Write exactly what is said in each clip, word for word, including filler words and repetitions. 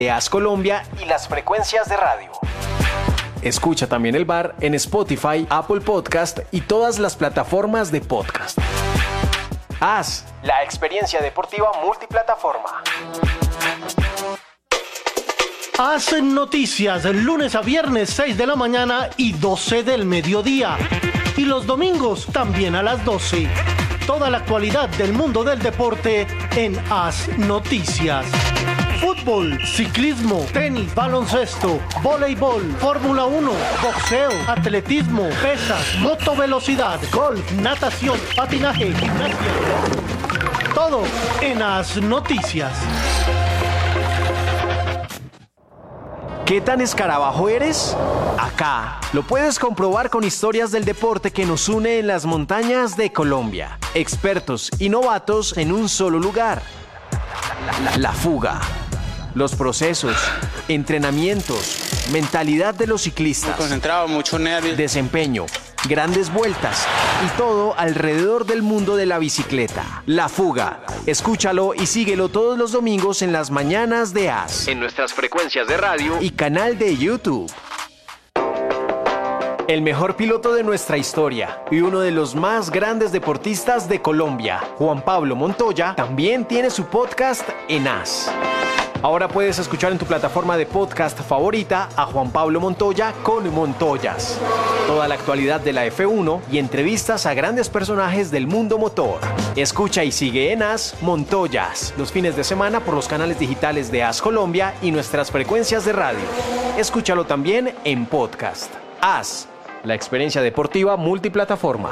de A S Colombia y las frecuencias de radio. Escucha también el bar en Spotify, Apple Podcast y todas las plataformas de podcast. A S, la experiencia deportiva multiplataforma. Hacen noticias lunes a viernes seis de la mañana y doce del mediodía. Y los domingos también a las doce. Toda la actualidad del mundo del deporte en A S Noticias. Fútbol, ciclismo, tenis, baloncesto, voleibol, Fórmula uno, boxeo, atletismo, pesas, motovelocidad, golf, natación, patinaje, gimnasia. Todo en A S Noticias. ¿Qué tan escarabajo eres? Acá lo puedes comprobar con historias del deporte que nos une en las montañas de Colombia. Expertos y novatos en un solo lugar. La, la, la fuga. Los procesos, entrenamientos, mentalidad de los ciclistas. Muy concentrado, mucho nervio. Desempeño, grandes vueltas y todo alrededor del mundo de la bicicleta. La fuga. Escúchalo y síguelo todos los domingos en las mañanas de A S. En nuestras frecuencias de radio y canal de YouTube. El mejor piloto de nuestra historia y uno de los más grandes deportistas de Colombia, Juan Pablo Montoya, también tiene su podcast en A S. Ahora puedes escuchar en tu plataforma de podcast favorita a Juan Pablo Montoya con Montoyas. Toda la actualidad de la F uno y entrevistas a grandes personajes del mundo motor. Escucha y sigue en A S Montoyas los fines de semana por los canales digitales de A S Colombia y nuestras frecuencias de radio. Escúchalo también en podcast. A S, la experiencia deportiva multiplataforma.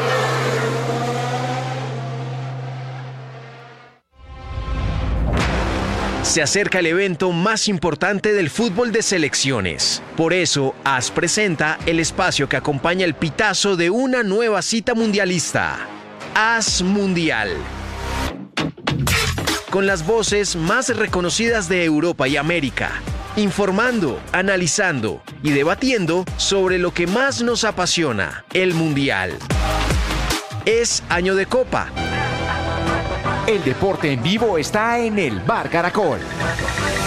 Se acerca el evento más importante del fútbol de selecciones. Por eso, A S presenta el espacio que acompaña el pitazo de una nueva cita mundialista. A S Mundial. Con las voces más reconocidas de Europa y América. Informando, analizando y debatiendo sobre lo que más nos apasiona, el Mundial. Es año de Copa. El deporte en vivo está en el Bar Caracol.